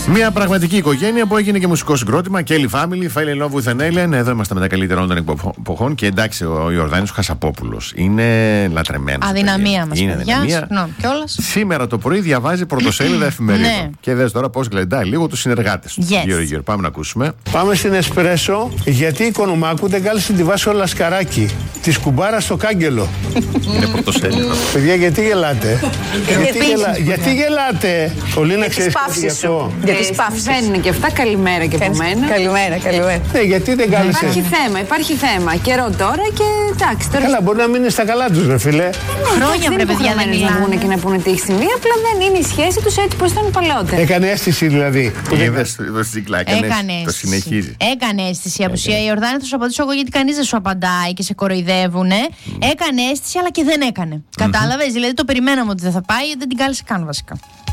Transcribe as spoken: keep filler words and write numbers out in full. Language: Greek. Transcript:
Μια πραγματική οικογένεια που έγινε και μουσικό συγκρότημα. Kelly Family, Fell in Love with an Alien. Εδώ είμαστε με τα καλύτερα των εποχών. Και εντάξει, ο Ιορδάνης ο Χασαπόπουλος είναι λατρεμένος. Αδυναμία μας, είναι παιδιά. Συγγνώμη κιόλας. Σήμερα το πρωί διαβάζει πρωτοσέλιδα εφημερίδων. Ναι. Και δες τώρα πώς γλεντάει λίγο τους συνεργάτες του. Yes. Γύρω-γύρω. Πάμε να ακούσουμε. Πάμε στην Εσπρέσο, γιατί η Οικονομάκου δεν κάλεσε τη Βάσο Λασκαράκη. Τη κουμπάρα στο κάγκελο. Είναι πρωτοσέλιδα. Παιδιά, γιατί γελάτε. γιατί, Επίσης, γελα... γιατί γελάτε. Πολύ να ξέρεις τις παύσεις σου. Για τις παύσεις. Συμβαίνουν και αυτά. Καλημέρα και από μένα. Καλημέρα, καλημέρα. Ναι, γιατί δεν κάλεσε. Υπάρχει θέμα, υπάρχει θέμα. Καιρό τώρα και εντάξει. Τώρα Καλά, μπορεί να μην είναι στα καλά τους, ρε φίλε. Χρόνια δεν βρε παιδιά δεν είναι να βγουν μιλάνε. και να πούνε τι έχει συμβεί. Απλά δεν είναι η σχέση τους έτσι πως ήταν παλαιότερα. Έκανε αίσθηση δηλαδή. Είδες το σύγκλα, Έκανε έκανε. Το αίσθηση. συνεχίζει. Έκανε αίσθηση η απουσία. Η Ιορδάνη θα σου απαντήσω εγώ γιατί κανείς δεν σου απαντάει και σε κοροϊδεύουνε. Έκανε αίσθηση αλλά και δεν έκανε. Κατάλαβες, δηλαδή το περιμέναμε ότι δεν θα πάει, δεν την κάλεσε καν βασικά.